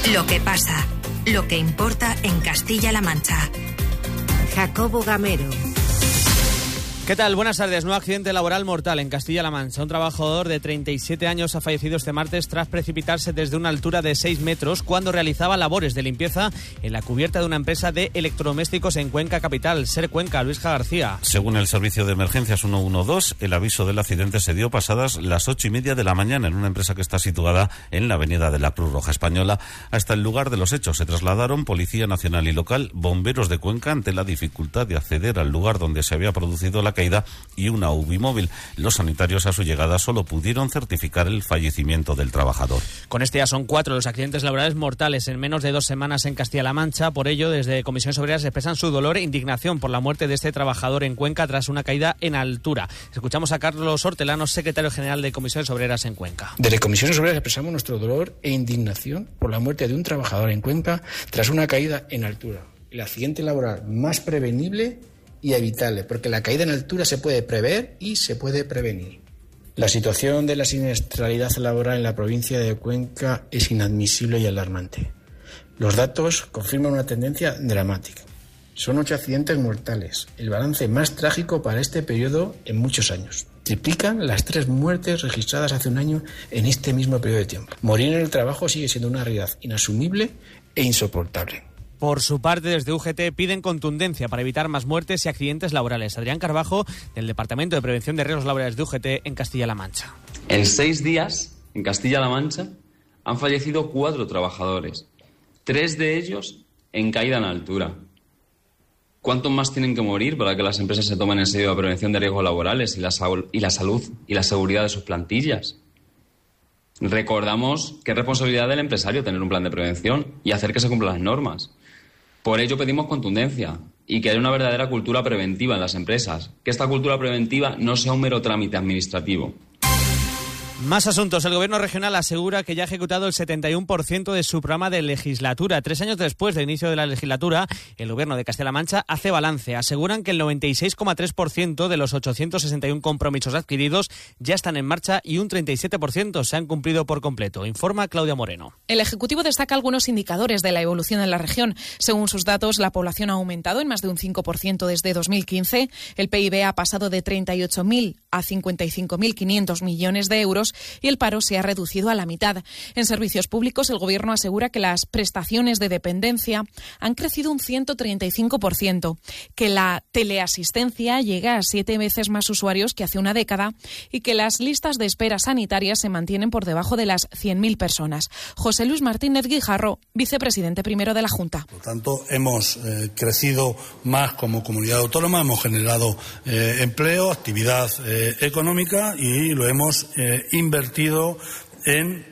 Lo que pasa, lo que importa en Castilla-La Mancha. Jacobo Gamero. ¿Qué tal? Buenas tardes. Nuevo accidente laboral mortal en Castilla-La Mancha. Un trabajador de 37 años ha fallecido este martes tras precipitarse desde una altura de 6 metros cuando realizaba labores de limpieza en la cubierta de una empresa de electrodomésticos en Cuenca capital. Ser Cuenca, Luis García. Según el servicio de emergencias 112, el aviso del accidente se dio pasadas las 8:30 de la mañana en una empresa que está situada en la avenida de la Cruz Roja Española. Hasta el lugar de los hechos se trasladaron Policía Nacional y Local, bomberos de Cuenca ante la dificultad de acceder al lugar donde se había producido la caída y una UBI móvil. Los sanitarios a su llegada solo pudieron certificar el fallecimiento del trabajador. Con este ya son 4 los accidentes laborales mortales en menos de 2 semanas en Castilla-La Mancha. Por ello, desde Comisiones Obreras expresan su dolor e indignación por la muerte de este trabajador en Cuenca tras una caída en altura. Escuchamos a Carlos Hortelano, secretario general de Comisiones Obreras en Cuenca. Desde Comisiones Obreras expresamos nuestro dolor e indignación por la muerte de un trabajador en Cuenca tras una caída en altura. El accidente laboral más prevenible y evitable, porque la caída en altura se puede prever y se puede prevenir. La situación de la siniestralidad laboral en la provincia de Cuenca es inadmisible y alarmante. Los datos confirman una tendencia dramática. Son 8 accidentes mortales, el balance más trágico para este periodo en muchos años. Triplican las 3 muertes registradas hace un año en este mismo periodo de tiempo. Morir en el trabajo sigue siendo una realidad inasumible e insoportable. Por su parte, desde UGT piden contundencia para evitar más muertes y accidentes laborales. Adrián Carbajo, del Departamento de Prevención de Riesgos Laborales de UGT en Castilla-La Mancha. En 6 días, en Castilla-La Mancha, han fallecido 4 trabajadores, 3 de ellos en caída en altura. ¿Cuántos más tienen que morir para que las empresas se tomen en serio la prevención de riesgos laborales y la salud y la seguridad de sus plantillas? Recordamos que es responsabilidad del empresario tener un plan de prevención y hacer que se cumplan las normas. Por ello pedimos contundencia y que haya una verdadera cultura preventiva en las empresas, que esta cultura preventiva no sea un mero trámite administrativo. Más asuntos. El Gobierno regional asegura que ya ha ejecutado el 71% de su programa de legislatura. 3 años después del inicio de la legislatura, el Gobierno de Castilla-La Mancha hace balance. Aseguran que el 96,3% de los 861 compromisos adquiridos ya están en marcha y un 37% se han cumplido por completo. Informa Claudia Moreno. El Ejecutivo destaca algunos indicadores de la evolución en la región. Según sus datos, la población ha aumentado en más de un 5% desde 2015. El PIB ha pasado de 38.000 a 55.500 millones de euros y el paro se ha reducido a la mitad. En servicios públicos, el Gobierno asegura que las prestaciones de dependencia han crecido un 135%, que la teleasistencia llega a 7 veces más usuarios que hace una década y que las listas de espera sanitarias se mantienen por debajo de las 100.000 personas. José Luis Martínez Guijarro, vicepresidente primero de la Junta. Por tanto, hemos crecido más como comunidad autónoma, hemos generado empleo, actividad económica y lo hemos invertido en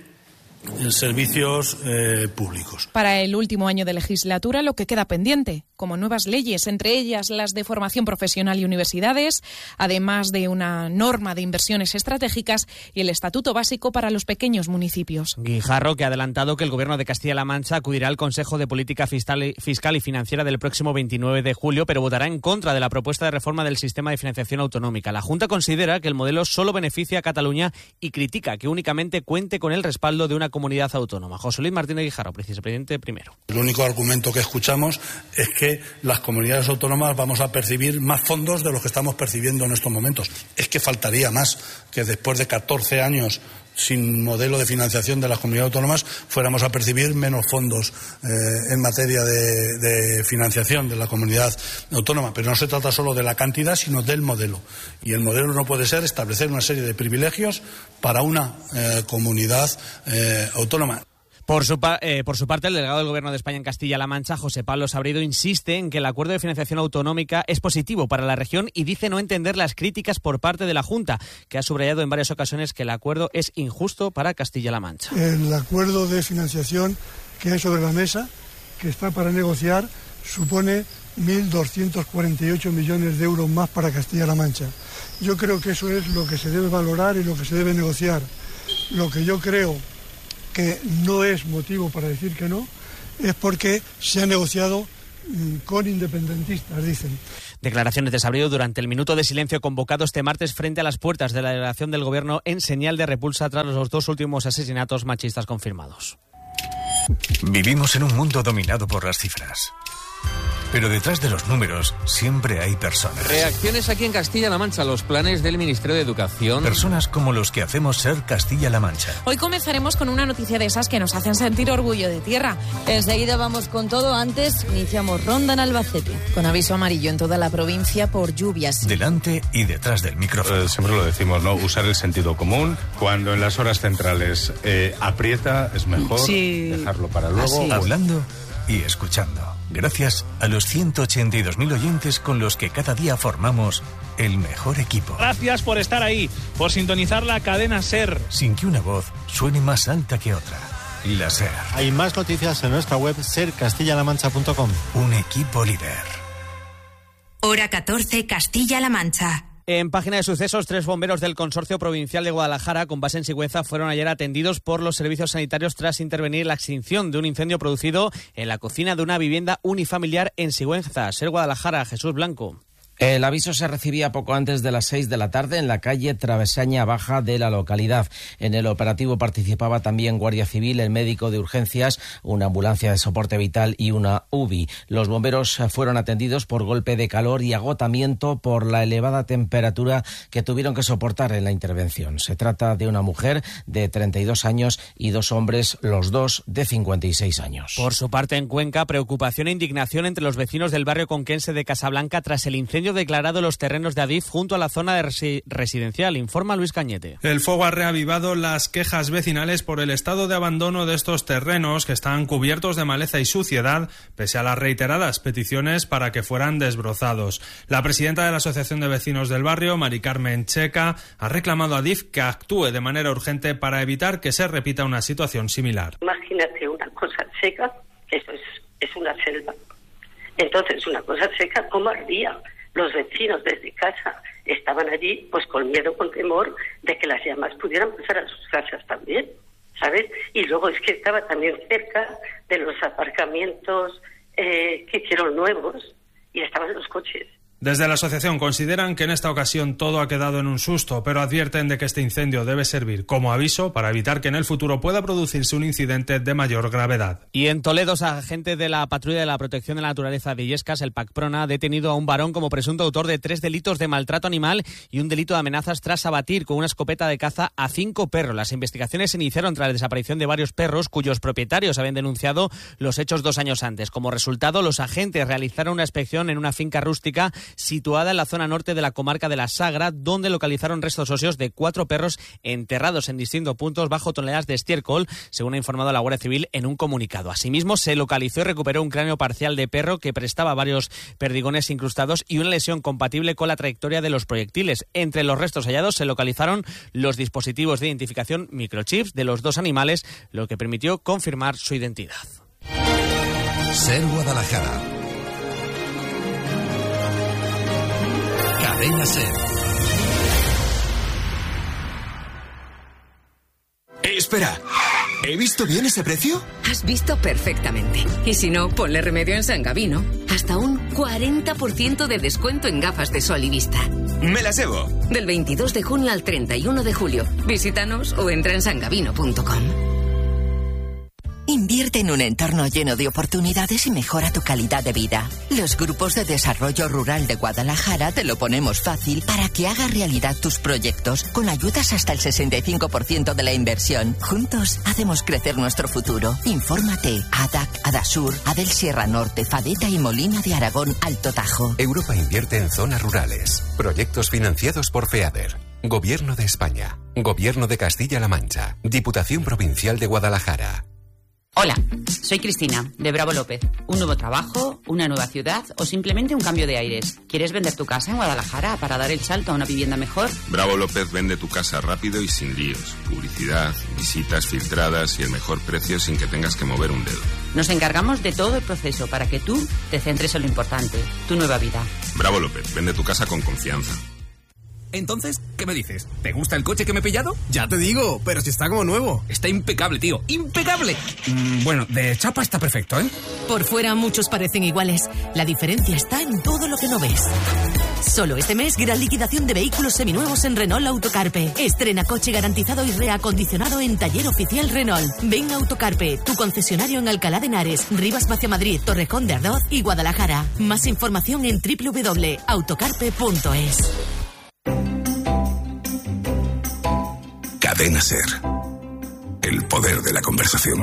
servicios públicos. Para el último año de legislatura, lo que queda pendiente, como nuevas leyes, entre ellas las de formación profesional y universidades, además de una norma de inversiones estratégicas y el Estatuto Básico para los pequeños municipios. Guijarro, que ha adelantado que el Gobierno de Castilla-La Mancha acudirá al Consejo de Política Fiscal y Financiera del próximo 29 de julio, pero votará en contra de la propuesta de reforma del sistema de financiación autonómica. La Junta considera que el modelo solo beneficia a Cataluña y critica que únicamente cuente con el respaldo de una comunidad autónoma. José Luis Martínez Guijarro, vicepresidente primero. El único argumento que escuchamos es que las comunidades autónomas vamos a percibir más fondos de los que estamos percibiendo en estos momentos. Es que faltaría más que después de 14 años sin modelo de financiación de las comunidades autónomas fuéramos a percibir menos fondos en materia de financiación de la comunidad autónoma. Pero no se trata solo de la cantidad, sino del modelo. Y el modelo no puede ser establecer una serie de privilegios para una comunidad autónoma. Por su parte, el delegado del Gobierno de España en Castilla-La Mancha, José Pablo Sabredo, insiste en que el acuerdo de financiación autonómica es positivo para la región y dice no entender las críticas por parte de la Junta, que ha subrayado en varias ocasiones que el acuerdo es injusto para Castilla-La Mancha. El acuerdo de financiación que hay sobre la mesa, que está para negociar, supone 1.248 millones de euros más para Castilla-La Mancha. Yo creo que eso es lo que se debe valorar y lo que se debe negociar. Lo que yo creo que no es motivo para decir que no, es porque se ha negociado con independentistas, dicen. Declaraciones de Sabredo durante el minuto de silencio convocado este martes frente a las puertas de la delegación del Gobierno en señal de repulsa tras los 2 últimos asesinatos machistas confirmados. Vivimos en un mundo dominado por las cifras. Pero detrás de los números siempre hay personas. Reacciones aquí en Castilla-La Mancha a los planes del Ministerio de Educación. Personas como los que hacemos Ser Castilla-La Mancha. Hoy comenzaremos con una noticia de esas que nos hacen sentir orgullo de tierra. Enseguida vamos con todo. Antes iniciamos ronda en Albacete. Con aviso amarillo en toda la provincia por lluvias. Delante y detrás del micrófono. Siempre lo decimos, ¿no? Usar el sentido común. Cuando en las horas centrales aprieta, es mejor dejarlo para luego. Así. Hablando y escuchando. Gracias a los 182.000 oyentes con los que cada día formamos el mejor equipo. Gracias por estar ahí, por sintonizar la cadena SER. Sin que una voz suene más alta que otra. La SER. Hay más noticias en nuestra web sercastillalamancha.com. Un equipo líder. Hora 14, Castilla-La Mancha. En página de sucesos, 3 bomberos del Consorcio Provincial de Guadalajara, con base en Sigüenza, fueron ayer atendidos por los servicios sanitarios tras intervenir la extinción de un incendio producido en la cocina de una vivienda unifamiliar en Sigüenza. SER Guadalajara, Jesús Blanco. El aviso se recibía poco antes de las 6 de la tarde en la calle Travesaña Baja de la localidad. En el operativo participaba también Guardia Civil, el médico de urgencias, una ambulancia de soporte vital y una UBI. Los bomberos fueron atendidos por golpe de calor y agotamiento por la elevada temperatura que tuvieron que soportar en la intervención. Se trata de una mujer de 32 años y 2 hombres, los dos de 56 años. Por su parte, en Cuenca, preocupación e indignación entre los vecinos del barrio conquense de Casablanca tras el incendio declarado los terrenos de Adif junto a la zona de residencial, informa Luis Cañete. El fuego ha reavivado las quejas vecinales por el estado de abandono de estos terrenos que están cubiertos de maleza y suciedad, pese a las reiteradas peticiones para que fueran desbrozados. La presidenta de la Asociación de Vecinos del barrio, Mari Carmen Checa, ha reclamado a Adif que actúe de manera urgente para evitar que se repita una situación similar. Imagínate una cosa seca, eso es una selva. Entonces, una cosa seca, ¿cómo ardía? Los vecinos desde casa estaban allí pues con miedo, con temor de que las llamas pudieran pasar a sus casas también, ¿sabes? Y luego es que estaba también cerca de los aparcamientos que hicieron nuevos y estaban los coches. Desde la asociación consideran que en esta ocasión todo ha quedado en un susto, pero advierten de que este incendio debe servir como aviso para evitar que en el futuro pueda producirse un incidente de mayor gravedad. Y en Toledo, agentes de la Patrulla de la Protección de la Naturaleza de Illescas, el PACPRONA, ha detenido a un varón como presunto autor de 3 delitos de maltrato animal y un delito de amenazas tras abatir con una escopeta de caza a 5 perros. Las investigaciones se iniciaron tras la desaparición de varios perros cuyos propietarios habían denunciado los hechos 2 años antes. Como resultado, los agentes realizaron una inspección en una finca rústica situada en la zona norte de la comarca de la Sagra, donde localizaron restos óseos de 4 perros enterrados en distintos puntos bajo toneladas de estiércol, según ha informado la Guardia Civil en un comunicado. Asimismo, se localizó y recuperó un cráneo parcial de perro que prestaba varios perdigones incrustados y una lesión compatible con la trayectoria de los proyectiles. Entre los restos hallados se localizaron los dispositivos de identificación microchips de los 2 animales, lo que permitió confirmar su identidad. SER Guadalajara. Cadena SER. Espera, ¿he visto bien ese precio? Has visto perfectamente. Y si no, ponle remedio en San Gabino. Hasta un 40% de descuento en gafas de sol y vista. Me las llevo. Del 22 de junio al 31 de julio. Visítanos o entra en sangabino.com. Invierte en un entorno lleno de oportunidades y mejora tu calidad de vida. Los grupos de desarrollo rural de Guadalajara te lo ponemos fácil para que hagas realidad tus proyectos, con ayudas hasta el 65% de la inversión. Juntos hacemos crecer nuestro futuro. Infórmate. ADAC, Adasur, Adel Sierra Norte, Fadeta y Molina de Aragón, Alto Tajo. Europa invierte en zonas rurales. Proyectos financiados por FEADER. Gobierno de España. Gobierno de Castilla-La Mancha. Diputación Provincial de Guadalajara. Hola, soy Cristina, de Bravo López. ¿Un nuevo trabajo, una nueva ciudad o simplemente un cambio de aires? ¿Quieres vender tu casa en Guadalajara para dar el salto a una vivienda mejor? Bravo López vende tu casa rápido y sin líos. Publicidad, visitas filtradas y el mejor precio sin que tengas que mover un dedo. Nos encargamos de todo el proceso para que tú te centres en lo importante, tu nueva vida. Bravo López, vende tu casa con confianza. Entonces, ¿qué me dices? ¿Te gusta el coche que me he pillado? Ya te digo, pero si está como nuevo. Está impecable, tío. ¡Impecable! Bueno, de chapa está perfecto, ¿eh? Por fuera muchos parecen iguales. La diferencia está en todo lo que no ves. Solo este mes, gran liquidación de vehículos seminuevos en Renault Autocarpe. Estrena coche garantizado y reacondicionado en Taller Oficial Renault. Ven a Autocarpe, tu concesionario en Alcalá de Henares, Rivas Vacia Madrid, Torrejón de Ardoz y Guadalajara. Más información en www.autocarpe.es. Cadena SER. El poder de la conversación.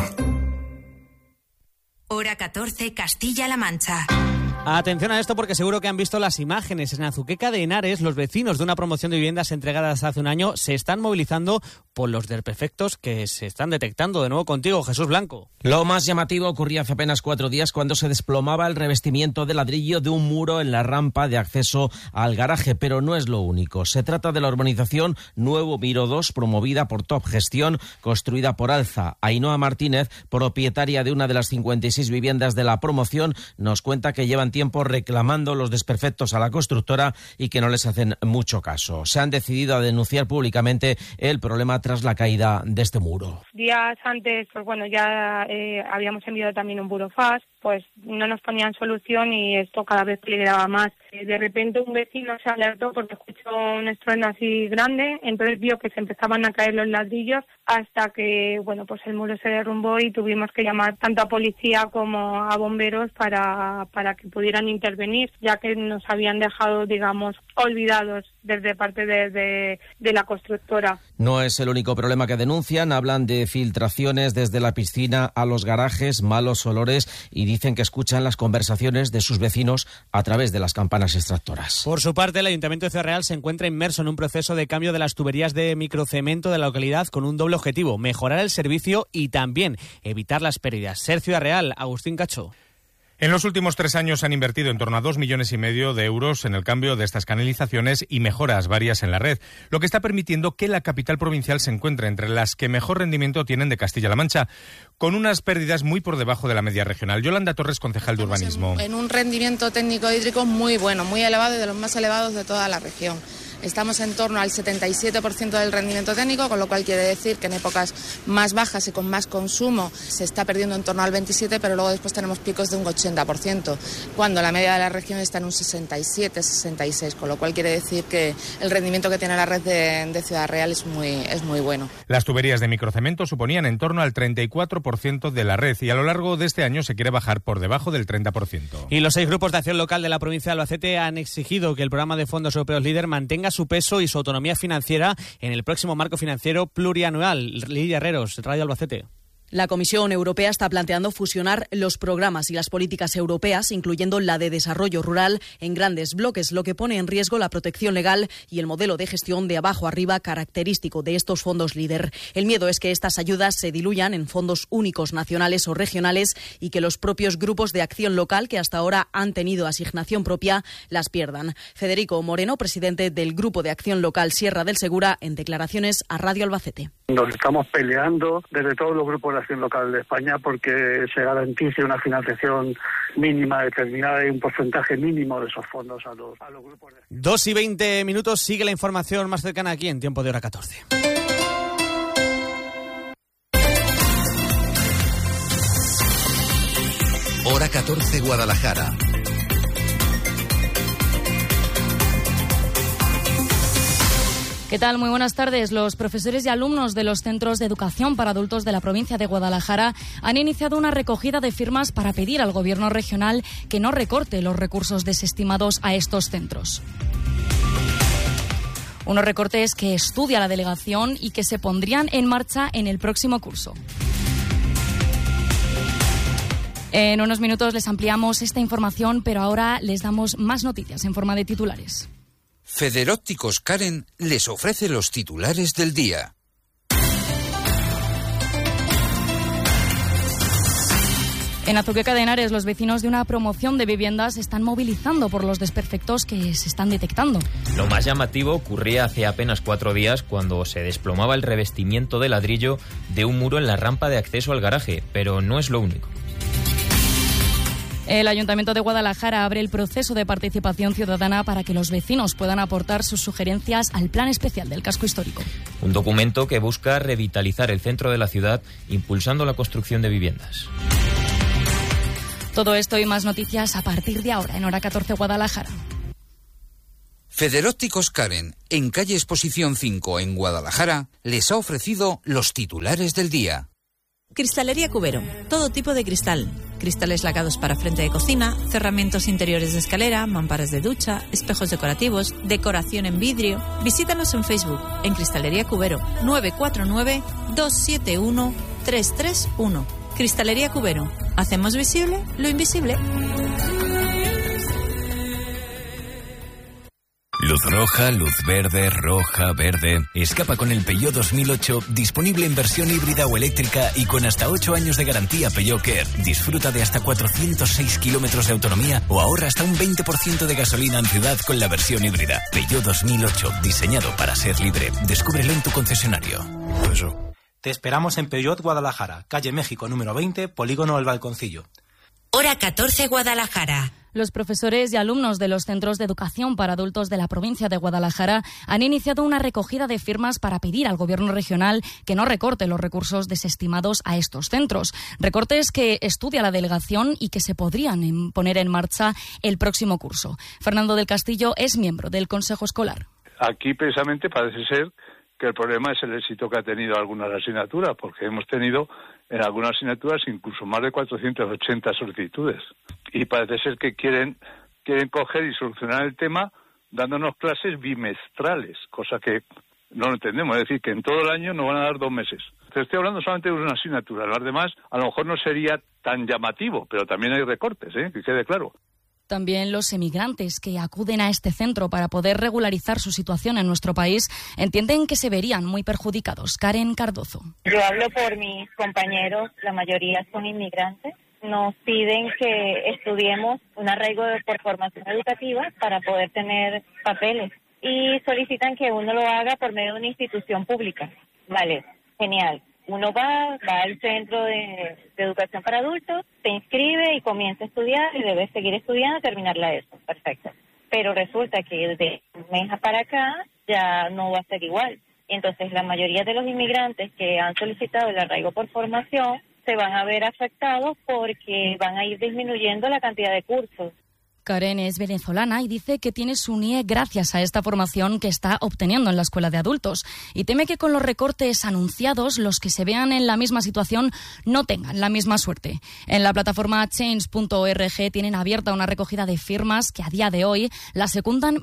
Hora 14, Castilla-La Mancha. Atención a esto porque seguro que han visto las imágenes. En Azuqueca de Henares, los vecinos de una promoción de viviendas entregadas hace un año se están movilizando por los desperfectos que se están detectando. De nuevo contigo, Jesús Blanco. Lo más llamativo ocurría hace apenas 4 días cuando se desplomaba el revestimiento de ladrillo de un muro en la rampa de acceso al garaje, pero no es lo único. Se trata de la urbanización Nuevo Miro 2, promovida por Top Gestión, construida por Alza. Ainhoa Martínez, propietaria de una de las 56 viviendas de la promoción, nos cuenta que llevan tiempo reclamando los desperfectos a la constructora y que no les hacen mucho caso. Se han decidido a denunciar públicamente el problema tras la caída de este muro. Días antes, pues bueno, ya habíamos enviado también un burofax, pues no nos ponían solución y esto cada vez peligraba más. De repente un vecino se alertó porque escuchó un estruendo así grande, entonces vio que se empezaban a caer los ladrillos hasta que, bueno, pues el muro se derrumbó y tuvimos que llamar tanto a policía como a bomberos para que pudieran intervenir, ya que nos habían dejado, digamos, olvidados desde parte de la constructora. No es el único problema que denuncian, hablan de filtraciones desde la piscina a los garajes, malos olores y dicen que escuchan las conversaciones de sus vecinos a través de las campanas extractoras. Por su parte, el Ayuntamiento de Ciudad Real se encuentra inmerso en un proceso de cambio de las tuberías de microcemento de la localidad con un doble objetivo: mejorar el servicio y también evitar las pérdidas. Ser Ciudad Real, Agustín Cacho. En los últimos 3 años han invertido en torno a 2,5 millones de euros en el cambio de estas canalizaciones y mejoras varias en la red, lo que está permitiendo que la capital provincial se encuentre entre las que mejor rendimiento tienen de Castilla-La Mancha, con unas pérdidas muy por debajo de la media regional. Yolanda Torres, concejal de urbanismo. En un rendimiento técnico hídrico muy bueno, muy elevado y de los más elevados de toda la región. Estamos en torno al 77% del rendimiento técnico, con lo cual quiere decir que en épocas más bajas y con más consumo se está perdiendo en torno al 27%, pero luego después tenemos picos de un 80%, cuando la media de la región está en un 67-66%, con lo cual quiere decir que el rendimiento que tiene la red de Ciudad Real es muy bueno. Las tuberías de microcemento suponían en torno al 34% de la red y a lo largo de este año se quiere bajar por debajo del 30%. Y los 6 grupos de acción local de la provincia de Albacete han exigido que el programa de fondos europeos LEADER mantenga su peso y su autonomía financiera en el próximo marco financiero plurianual. Lidia Herreros, Radio Albacete. La Comisión Europea está planteando fusionar los programas y las políticas europeas, incluyendo la de desarrollo rural, en grandes bloques, lo que pone en riesgo la protección legal y el modelo de gestión de abajo arriba característico de estos fondos LEADER. El miedo es que estas ayudas se diluyan en fondos únicos nacionales o regionales y que los propios grupos de acción local, que hasta ahora han tenido asignación propia, las pierdan. Federico Moreno, presidente del Grupo de Acción Local Sierra del Segura, en declaraciones a Radio Albacete. Nos estamos peleando desde todos los grupos de acción local de España porque se garantice una financiación mínima determinada y un porcentaje mínimo de esos fondos a los grupos de... 2:20, sigue la información más cercana aquí en Tiempo de Hora 14. Hora 14 Guadalajara. ¿Qué tal? Muy buenas tardes. Los profesores y alumnos de los centros de educación para adultos de la provincia de Guadalajara han iniciado una recogida de firmas para pedir al Gobierno regional que no recorte los recursos desestimados a estos centros. Unos recortes que estudia la delegación y que se pondrían en marcha en el próximo curso. En unos minutos les ampliamos esta información, pero ahora les damos más noticias en forma de titulares. Federópticos Karen les ofrece los titulares del día. En Azuqueca de Henares, los vecinos de una promoción de viviendas se están movilizando por los desperfectos que se están detectando. Lo más llamativo ocurría hace apenas 4 días cuando se desplomaba el revestimiento de ladrillo de un muro en la rampa de acceso al garaje, pero no es lo único. El Ayuntamiento de Guadalajara abre el proceso de participación ciudadana para que los vecinos puedan aportar sus sugerencias al Plan Especial del Casco Histórico. Un documento que busca revitalizar el centro de la ciudad, impulsando la construcción de viviendas. Todo esto y más noticias a partir de ahora en Hora 14 Guadalajara. Federópticos Karen, en calle Exposición 5 en Guadalajara, les ha ofrecido los titulares del día. Cristalería Cubero, todo tipo de cristal. Cristales lacados para frente de cocina, cerramientos interiores de escalera, mamparas de ducha, espejos decorativos, decoración en vidrio. Visítanos en Facebook, en Cristalería Cubero, 949-271-331. Cristalería Cubero, hacemos visible lo invisible. Luz roja, luz verde, roja, verde. Escapa con el Peugeot 2008, disponible en versión híbrida o eléctrica y con hasta 8 años de garantía Peugeot Care. Disfruta de hasta 406 kilómetros de autonomía o ahorra hasta un 20% de gasolina en ciudad con la versión híbrida. Peugeot 2008, diseñado para ser libre. Descúbrelo en tu concesionario. Te esperamos en Peugeot Guadalajara, calle México número 20, Polígono El Balconcillo. Hora 14 Guadalajara. Los profesores y alumnos de los centros de educación para adultos de la provincia de Guadalajara han iniciado una recogida de firmas para pedir al Gobierno regional que no recorte los recursos desestimados a estos centros. Recortes que estudia la delegación y que se podrían poner en marcha el próximo curso. Fernando del Castillo es miembro del Consejo Escolar. Aquí precisamente parece ser que el problema es el éxito que ha tenido algunas asignaturas, porque hemos tenido en algunas asignaturas incluso más de 480 solicitudes. Y parece ser que quieren coger y solucionar el tema dándonos clases bimestrales, cosa que no lo entendemos. Es decir, que en todo el año nos van a dar 2 meses. Te estoy hablando solamente de una asignatura. Las demás a lo mejor no sería tan llamativo, pero también hay recortes, que quede claro. También los emigrantes que acuden a este centro para poder regularizar su situación en nuestro país entienden que se verían muy perjudicados. Karen Cardozo. Yo hablo por mis compañeros, la mayoría son inmigrantes. Nos piden que estudiemos un arraigo por formación educativa para poder tener papeles y solicitan que uno lo haga por medio de una institución pública. Vale, genial. Uno va al centro de educación para adultos, se inscribe y comienza a estudiar y debe seguir estudiando y terminar la ESO. Perfecto. Pero resulta que desde un mes para acá ya no va a ser igual. Y entonces la mayoría de los inmigrantes que han solicitado el arraigo por formación se van a ver afectados porque van a ir disminuyendo la cantidad de cursos. Karen es venezolana y dice que tiene su NIE gracias a esta formación que está obteniendo en la escuela de adultos y teme que con los recortes anunciados los que se vean en la misma situación no tengan la misma suerte. En la plataforma change.org tienen abierta una recogida de firmas que a día de hoy la secundan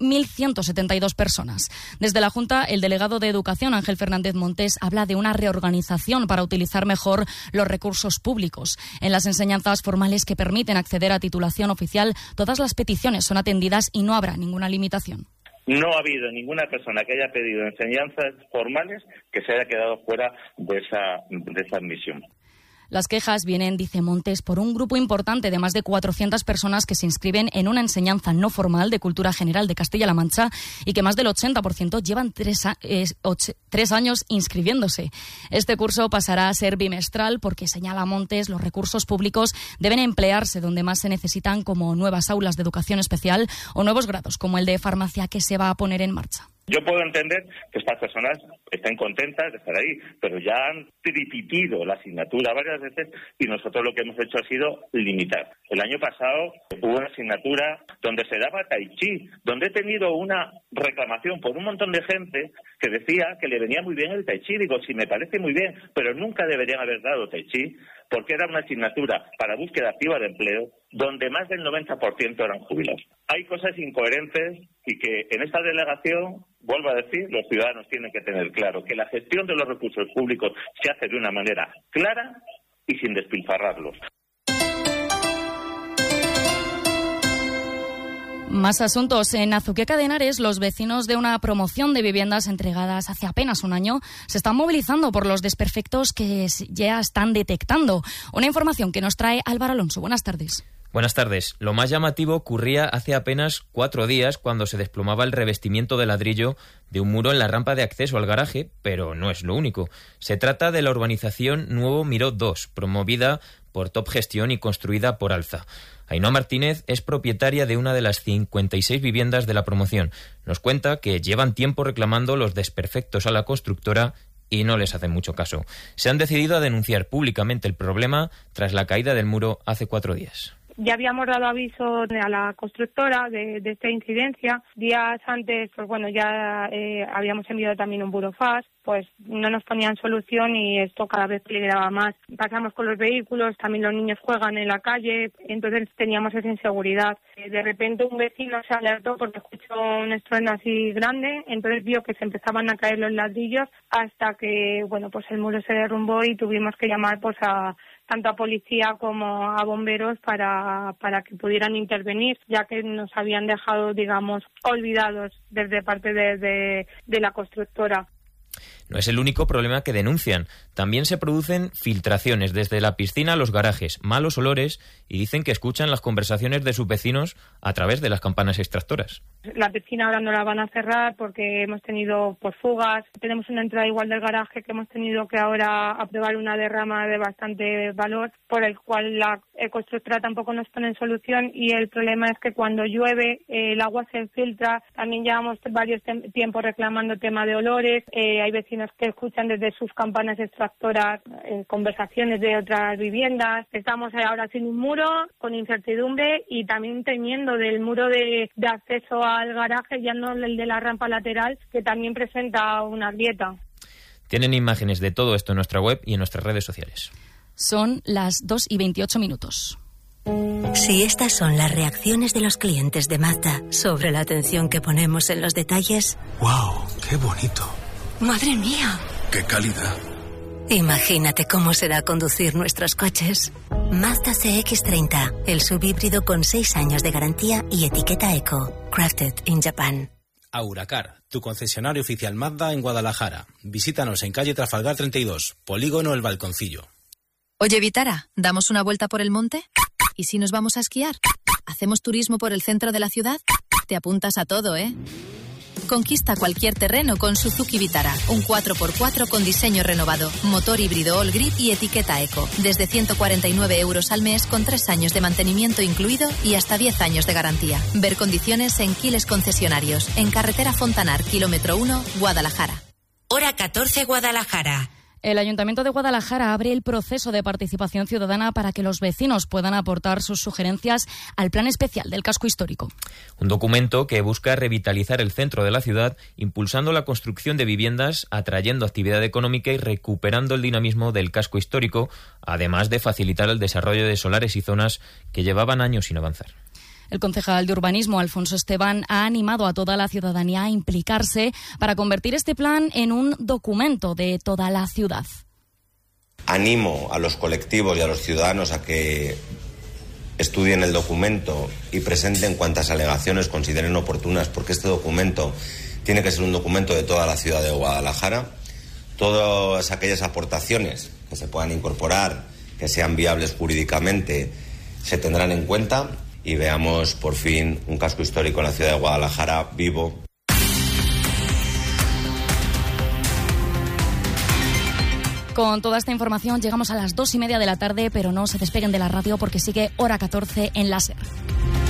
1.172 personas. Desde la Junta, el delegado de Educación, Ángel Fernández Montes, habla de una reorganización para utilizar mejor los recursos públicos. En las enseñanzas formales que permiten acceder a titulación oficial, todas las peticiones son atendidas y no habrá ninguna limitación. No ha habido ninguna persona que haya pedido enseñanzas formales que se haya quedado fuera de esa admisión. Las quejas vienen, dice Montes, por un grupo importante de más de 400 personas que se inscriben en una enseñanza no formal de cultura general de Castilla-La Mancha y que más del 80% llevan 3 años inscribiéndose. Este curso pasará a ser bimestral porque, señala Montes, los recursos públicos deben emplearse donde más se necesitan, como nuevas aulas de educación especial o nuevos grados, como el de farmacia que se va a poner en marcha. Yo puedo entender que estas personas estén contentas de estar ahí, pero ya han tripitido la asignatura varias veces y nosotros lo que hemos hecho ha sido limitar. El año pasado hubo una asignatura donde se daba tai chi, donde he tenido una reclamación por un montón de gente que decía que le venía muy bien el tai chi. Digo, sí, me parece muy bien, pero nunca deberían haber dado tai chi porque era una asignatura para búsqueda activa de empleo donde más del 90% eran jubilados. Hay cosas incoherentes y que en esta delegación, vuelvo a decir, los ciudadanos tienen que tener claro que la gestión de los recursos públicos se hace de una manera clara y sin despilfarrarlos. Más asuntos. En Azuqueca de Henares, los vecinos de una promoción de viviendas entregadas hace apenas un año se están movilizando por los desperfectos que ya están detectando. Una información que nos trae Álvaro Alonso. Buenas tardes. Buenas tardes. Lo más llamativo ocurría hace apenas 4 días cuando se desplomaba el revestimiento de ladrillo de un muro en la rampa de acceso al garaje, pero no es lo único. Se trata de la urbanización Nuevo Miró 2, promovida por Top Gestión y construida por Alza. Ainhoa Martínez es propietaria de una de las 56 viviendas de la promoción. Nos cuenta que llevan tiempo reclamando los desperfectos a la constructora y no les hacen mucho caso. Se han decidido a denunciar públicamente el problema tras la caída del muro hace 4 días. Ya habíamos dado aviso a la constructora de esta incidencia. Días antes, pues bueno, ya habíamos enviado también un burofax, pues no nos ponían solución y esto cada vez peligraba más. Pasamos con los vehículos, también los niños juegan en la calle, entonces teníamos esa inseguridad. De repente un vecino se alertó porque escuchó un estruendo así grande, entonces vio que se empezaban a caer los ladrillos hasta que, bueno, pues el muro se derrumbó y tuvimos que llamar pues tanto a policía como a bomberos para que pudieran intervenir, ya que nos habían dejado, digamos, olvidados desde parte de la constructora. No es el único problema que denuncian. También se producen filtraciones desde la piscina a los garajes, malos olores y dicen que escuchan las conversaciones de sus vecinos a través de las campanas extractoras. La piscina ahora no la van a cerrar porque hemos tenido fugas. Tenemos una entrada igual del garaje que hemos tenido que ahora aprobar una derrama de bastante valor, por el cual la constructora tampoco nos pone en solución, y el problema es que cuando llueve el agua se filtra. También llevamos varios tiempos reclamando tema de olores. Hay vecinos que escuchan desde sus campanas extractoras conversaciones de otras viviendas. Estamos ahora sin un muro, con incertidumbre y también temiendo del muro de acceso al garaje, ya no el de la rampa lateral, que también presenta una grieta. Tienen imágenes de todo esto en nuestra web y en nuestras redes sociales. Son las 2:28. Si estas son las reacciones de los clientes de Mazda sobre la atención que ponemos en los detalles... ¡Wow! ¡Qué bonito! ¡Madre mía! ¡Qué calidad! Imagínate cómo será conducir nuestros coches. Mazda CX-30, el subhíbrido con 6 años de garantía y etiqueta eco. Crafted in Japan. Auracar, tu concesionario oficial Mazda en Guadalajara. Visítanos en calle Trafalgar 32, Polígono El Balconcillo. Oye, Vitara, ¿damos una vuelta por el monte? ¿Y si nos vamos a esquiar? ¿Hacemos turismo por el centro de la ciudad? Te apuntas a todo, ¿eh? Conquista cualquier terreno con Suzuki Vitara, un 4x4 con diseño renovado, motor híbrido all grid y etiqueta eco, desde 149 € al mes con 3 años de mantenimiento incluido y hasta 10 años de garantía. Ver condiciones en Quiles Concesionarios, en carretera Fontanar, kilómetro 1, Guadalajara. Hora 14, Guadalajara. El Ayuntamiento de Guadalajara abre el proceso de participación ciudadana para que los vecinos puedan aportar sus sugerencias al Plan Especial del Casco Histórico. Un documento que busca revitalizar el centro de la ciudad, impulsando la construcción de viviendas, atrayendo actividad económica y recuperando el dinamismo del casco histórico, además de facilitar el desarrollo de solares y zonas que llevaban años sin avanzar. El concejal de Urbanismo, Alfonso Esteban, ha animado a toda la ciudadanía a implicarse para convertir este plan en un documento de toda la ciudad. Animo a los colectivos y a los ciudadanos a que estudien el documento y presenten cuantas alegaciones consideren oportunas, porque este documento tiene que ser un documento de toda la ciudad de Guadalajara. Todas aquellas aportaciones que se puedan incorporar, que sean viables jurídicamente, se tendrán en cuenta y veamos por fin un casco histórico en la ciudad de Guadalajara vivo. Con toda esta información llegamos a las 2:30 de la tarde, pero no se despeguen de la radio porque sigue Hora 14 en la SER.